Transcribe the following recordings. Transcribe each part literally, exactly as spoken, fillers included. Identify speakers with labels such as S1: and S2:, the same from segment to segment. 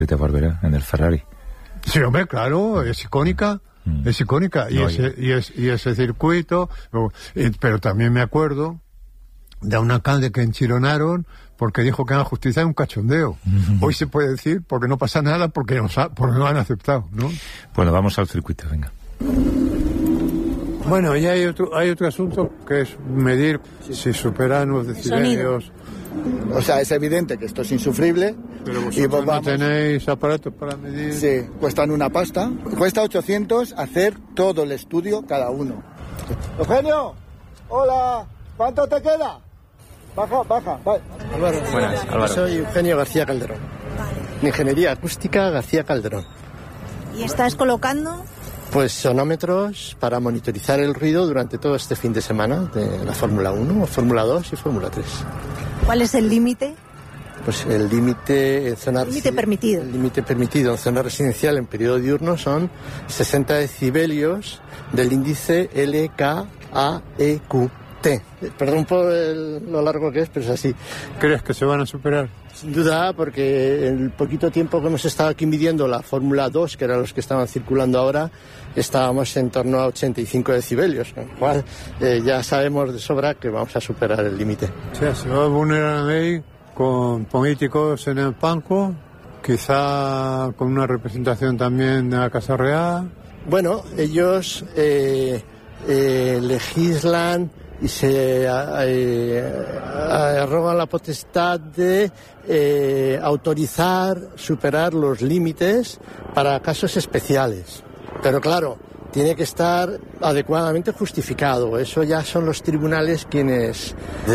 S1: de Barbera en el Ferrari.
S2: Sí, hombre, claro, es icónica. Mm. Es icónica. Y, no, ese, y, es, y ese circuito. Pero también me acuerdo de un alcalde que enchironaron porque dijo que la justicia es un cachondeo. Mm-hmm. Hoy se puede decir porque no pasa nada porque no, porque no han aceptado, ¿no?
S1: Bueno, vamos al circuito, venga.
S2: Bueno, y hay otro, hay otro asunto que es medir si superan los decibelios.
S3: O sea, es evidente que esto es insufrible.
S2: Pero vosotros y pues vamos, no tenéis aparatos para medir.
S3: Sí, cuestan una pasta. Cuesta ochocientos hacer todo el estudio cada uno. Eugenio, hola, ¿cuánto te queda? Baja, baja, vale.
S4: Álvaro, buenas, Álvaro. Soy Eugenio García Calderón. Vale. Ingeniería Acústica García Calderón.
S5: ¿Y estás colocando?
S4: Pues sonómetros para monitorizar el ruido durante todo este fin de semana de la Fórmula uno, Fórmula dos y Fórmula tres.
S5: ¿Cuál es el límite?
S4: Pues el límite en zona...
S5: límite permitido.
S4: El límite permitido en zona residencial en periodo diurno son sesenta decibelios del índice L K A E Q T. Perdón por el, lo largo que es, pero es así.
S2: ¿Crees que se van a superar?
S4: Sin duda, porque en el poquito tiempo que hemos estado aquí midiendo la Fórmula dos, que eran los que estaban circulando ahora, estábamos en torno a ochenta y cinco decibelios, con lo cual eh, ya sabemos de sobra que vamos a superar el límite.
S2: O sea, se va a vulnerar la ley con políticos en el banco, quizá con una representación también de la Casa Real.
S4: Bueno, ellos eh, eh, legislan y se eh, arrogan la potestad de eh, autorizar, superar los límites para casos especiales. Pero claro, tiene que estar adecuadamente justificado. Eso ya son los tribunales quienes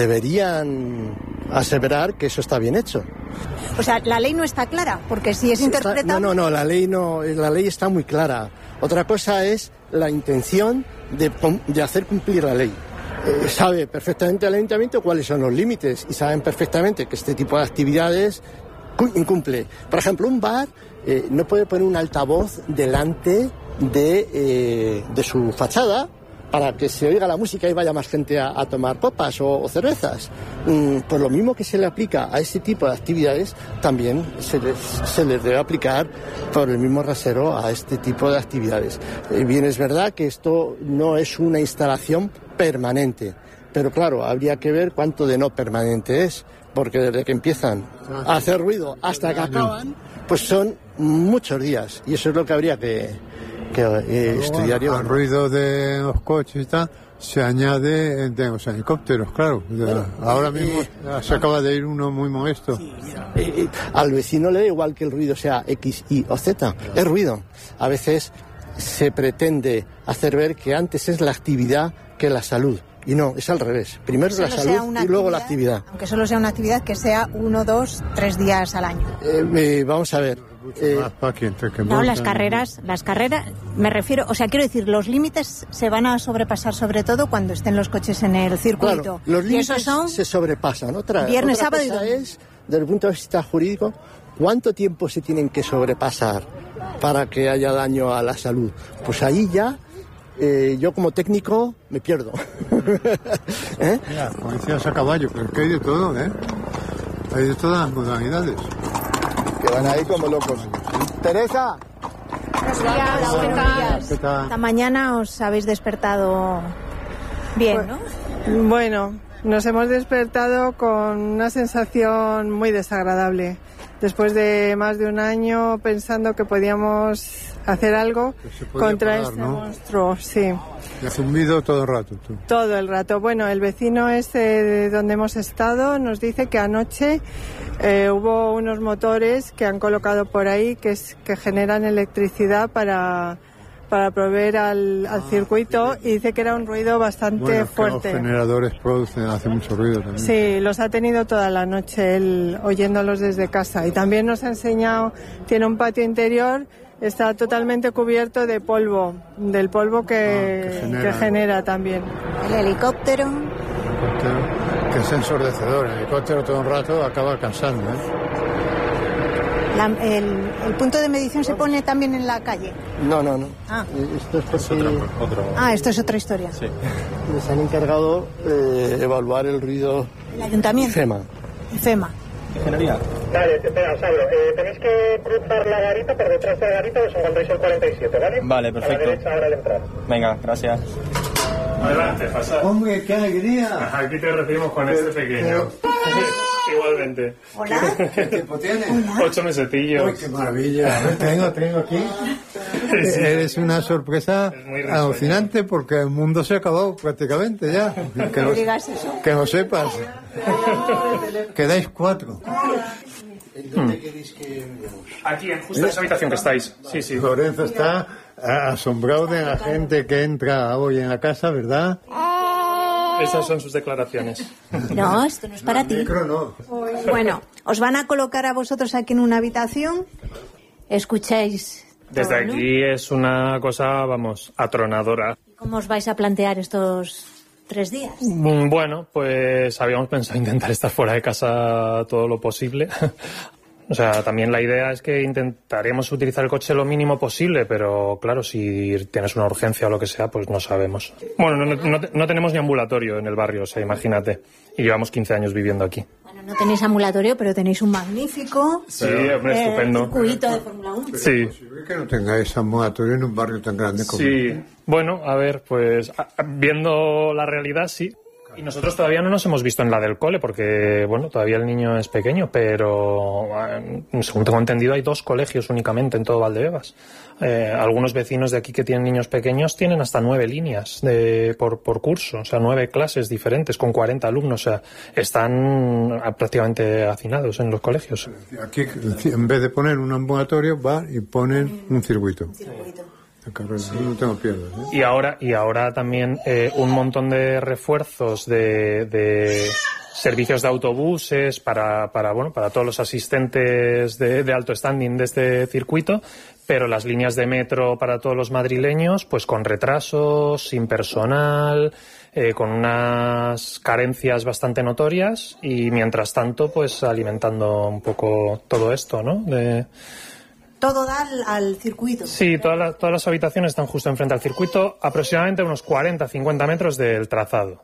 S4: deberían aseverar que eso está bien hecho.
S5: O sea, la ley no está clara, porque si es interpretada...
S4: No, no, no, la ley no, la ley está muy clara. Otra cosa es la intención de, de hacer cumplir la ley. Eh, sabe perfectamente el ayuntamiento cuáles son los límites y saben perfectamente que este tipo de actividades incumple. Por ejemplo, un bar eh, no puede poner un altavoz delante de, eh, de su fachada para que se oiga la música y vaya más gente a, a tomar copas o, o cervezas. Mm, pues lo mismo que se le aplica a ese tipo de actividades, también se les, se les debe aplicar por el mismo rasero a este tipo de actividades. Eh, bien, es verdad que esto no es una instalación permanente, pero claro, habría que ver cuánto de no permanente es, porque desde que empiezan a hacer ruido hasta que acaban, pues son muchos días, y eso es lo que habría que, que eh, estudiar.
S2: Al ruido de los coches y tal se añade de los helicópteros, claro. Bueno, ahora mismo eh, se acaba de ir uno muy molesto.
S4: Sí, eh, eh, al vecino le da igual que el ruido sea X, Y o Z, es ruido. A veces se pretende hacer ver que antes es la actividad que la salud. Y no, es al revés. Primero la salud y luego la actividad.
S5: Aunque solo sea una actividad que sea uno, dos, tres días al año.
S4: Eh, eh, vamos a ver.
S5: Eh, no, las carreras, las carreras, me refiero, o sea, quiero decir, los límites se van a sobrepasar sobre todo cuando estén los coches en el circuito.
S4: Claro, los límites
S5: y esos son
S4: se sobrepasan. Otra,
S5: viernes,
S4: otra
S5: sábado y
S4: cosa es, desde el punto de vista jurídico, ¿cuánto tiempo se tienen que sobrepasar para que haya daño a la salud? Pues ahí ya... Eh, yo como técnico me pierdo.
S2: ¿Eh? Mira, como decías a caballo, pero es que hay de todo, ¿eh? Hay de todas las modalidades.
S3: Que van ahí como locos. Teresa.
S5: Buenos días, buenos días.
S2: ¿Qué tal?
S5: Esta mañana os habéis despertado bien, ¿no?
S6: Bueno, nos hemos despertado con una sensación muy desagradable. Después de más de un año pensando que podíamos hacer algo contra
S2: parar,
S6: este
S2: ¿no?
S6: monstruo, sí.
S2: Y has zumbido todo el rato, tú.
S6: Todo el rato. Bueno, el vecino este de donde hemos estado nos dice que anoche eh, hubo unos motores que han colocado por ahí que, es, que generan electricidad para... para proveer al, al circuito, y dice que era un ruido bastante
S2: bueno,
S6: fuerte.
S2: Los generadores producen, hacen mucho ruido también.
S6: Sí, los ha tenido toda la noche él oyéndolos desde casa, y también nos ha enseñado, tiene un patio interior, está totalmente cubierto de polvo, del polvo que,
S2: ah, que, genera,
S6: que genera también.
S5: El helicóptero.
S2: El helicóptero, que es ensordecedor, el helicóptero todo un rato acaba cansando, ¿eh?
S5: La, el, el punto de medición se pone también en la calle.
S4: No, no, no.
S5: Ah.
S4: Esto es porque
S1: es otro, otro...
S5: ah, esto es otra historia.
S4: Sí. Les han encargado eh, evaluar el ruido.
S5: El ayuntamiento.
S4: IFEMA.
S5: IFEMA.
S7: Ingeniería. Vale, espera, os hablo. Eh, tenéis que cruzar la garita, por detrás de la garita os encontráis el cuarenta y siete, ¿vale?
S8: Vale, perfecto.
S7: A la derecha ahora al entrar.
S8: Venga, gracias.
S7: Adelante, pasad.
S2: Hombre, qué alegría.
S7: Aquí te recibimos con este pequeño. Igualmente.
S5: Hola.
S2: ¿Qué tiempo tienes?
S7: Ocho mesetillos.
S2: Uy, qué maravilla. Tengo, tengo aquí.
S7: Sí.
S2: Eres una sorpresa
S7: muy risueño.
S2: alucinante porque el mundo se ha acabado prácticamente ya. Que
S5: No
S2: lo,
S5: digas eso.
S2: que lo sepas. Quedáis cuatro.
S4: ¿En dónde queréis que vivamos?
S7: Aquí, en justo en esa habitación que estáis. Sí, sí.
S2: Lorenzo está asombrado de la gente que entra hoy en la casa, ¿verdad?
S7: Esas son sus declaraciones.
S5: No, esto no es para ti.
S2: Micro no.
S5: Bueno, os van a colocar a vosotros aquí en una habitación. Escucháis.
S7: Desde
S5: todo, ¿no?
S7: aquí es una cosa, vamos, atronadora.
S5: ¿Cómo os vais a plantear estos tres días?
S7: Mm, Bueno, pues habíamos pensado intentar estar fuera de casa todo lo posible. O sea, también la idea es que intentaremos utilizar el coche lo mínimo posible, pero claro, si tienes una urgencia o lo que sea, pues no sabemos. Bueno, no, no, no tenemos ni ambulatorio en el barrio, o sea, imagínate. Y llevamos quince años viviendo aquí.
S5: Bueno, no tenéis ambulatorio, pero tenéis un magnífico
S7: Sí, hombre,
S5: eh,
S7: estupendo.
S5: circuito de Fórmula uno.
S7: Sí.
S2: ¿Es posible que no tengáis ambulatorio en un barrio tan grande como
S7: Sí,
S2: este?
S7: bueno, a ver, pues a- a- viendo la realidad, sí. Y nosotros todavía no nos hemos visto en la del cole porque, bueno, todavía el niño es pequeño, pero eh, según tengo entendido hay dos colegios únicamente en todo Valdebebas. Eh, algunos vecinos de aquí que tienen niños pequeños tienen hasta nueve líneas de, por, por curso, o sea, nueve clases diferentes con cuarenta alumnos, o sea, están ah, prácticamente hacinados en los colegios.
S2: Aquí, en vez de poner un ambulatorio, va y ponen un circuito. De carrera. No tengo piernas, ¿eh?
S7: Y ahora, y ahora también eh, un montón de refuerzos de, de servicios de autobuses para, para, bueno, para todos los asistentes de, de alto standing de este circuito, pero las líneas de metro para todos los madrileños, pues con retrasos, sin personal, eh, con unas carencias bastante notorias y mientras tanto, pues alimentando un poco todo esto, ¿no? De,
S5: Todo da al, al circuito.
S7: Sí, todas las, todas las habitaciones están justo enfrente al circuito, aproximadamente unos cuarenta a cincuenta metros del trazado.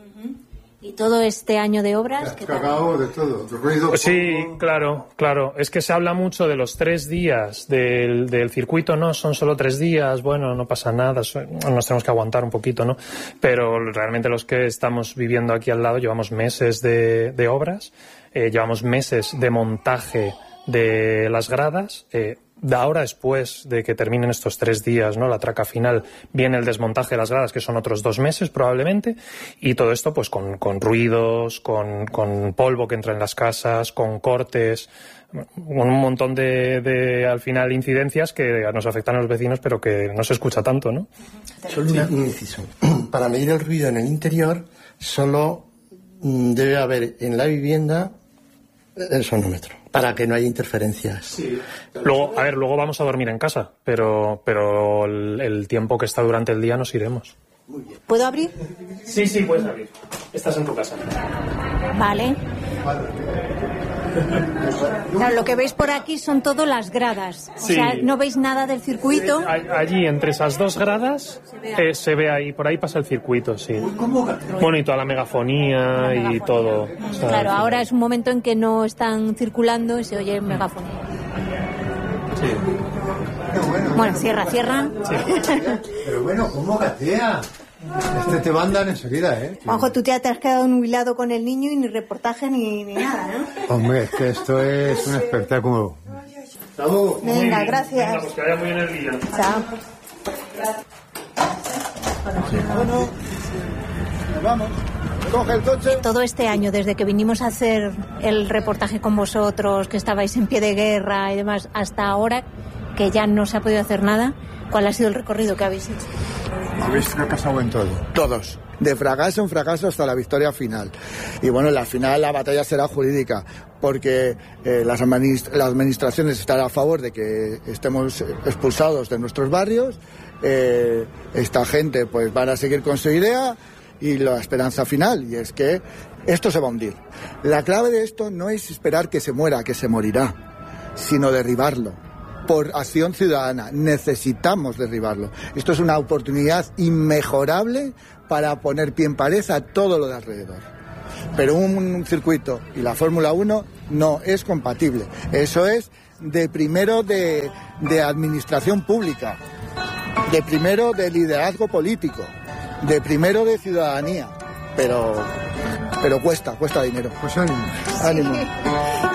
S5: Y todo este año de obras, ¿qué tal?
S2: Cagao de todo, de ruido.
S7: Sí,
S2: polvo.
S7: claro, claro. Es que se habla mucho de los tres días del, del circuito, no, son solo tres días, bueno, no pasa nada, so- nos tenemos que aguantar un poquito, ¿no? Pero realmente los que estamos viviendo aquí al lado llevamos meses de, de obras, eh, llevamos meses de montaje de las gradas, eh, de ahora después de que terminen estos tres días, ¿no? La traca final, viene el desmontaje de las gradas, que son otros dos meses probablemente, y todo esto pues con, con ruidos, con, con polvo que entra en las casas, con cortes, con un montón de, de al final incidencias que nos afectan a los vecinos, pero que no se escucha tanto, ¿no?
S4: Solo una- un inciso. Para medir el ruido en el interior, solo mm, debe haber en la vivienda el sonómetro, para que no haya interferencias.
S7: Luego, a ver, luego vamos a dormir en casa, pero, pero el, el tiempo que está durante el día nos iremos.
S5: ¿Puedo abrir?
S7: Sí, sí, puedes abrir. Estás en tu casa.
S5: Vale. Claro, lo que veis por aquí son todo las gradas. O
S7: Sí.
S5: sea, no veis nada del circuito.
S7: A- Allí, entre esas dos gradas, eh, se ve ahí, por ahí pasa el circuito, sí. Bueno, y toda la megafonía y todo. O sea,
S5: Claro, ahora es un momento en que no están circulando y se oye megafonía. Bueno, cierra, cierra.
S2: Pero bueno, ¿cómo gatea? Este te va a andar enseguida, ¿eh?
S5: Juanjo, tú ya te has quedado nubilado con el niño y ni reportaje ni, ni nada, ¿no?
S2: Hombre, es que esto es un espectáculo. Vamos.
S5: Venga, gracias.
S7: Pues que vaya muy bien el día.
S5: Chao.
S3: Vamos, coge el coche.
S5: Todo este año, desde que vinimos a hacer el reportaje con vosotros, que estabais en pie de guerra y demás, hasta ahora, que ya no se ha podido hacer nada, ¿cuál ha sido el recorrido que habéis hecho?
S2: Habéis fracasado en todo.
S3: Todos. De fracaso en fracaso hasta la victoria final. Y bueno, en la final la batalla será jurídica, porque eh, las administ- la administración estará a favor de que estemos expulsados de nuestros barrios, eh, esta gente pues van a seguir con su idea y la esperanza final, y es que esto se va a hundir. La clave de esto no es esperar que se muera, que se morirá, sino derribarlo. Por acción ciudadana, necesitamos derribarlo. Esto es una oportunidad inmejorable para poner pie en pared a todo lo de alrededor. pero un circuito y la Fórmula uno no es compatible. Eso es de primero de, de administración pública, de primero de liderazgo político, de primero de ciudadanía, pero, pero cuesta, cuesta dinero.
S2: Pues ánimo.
S3: Ánimo.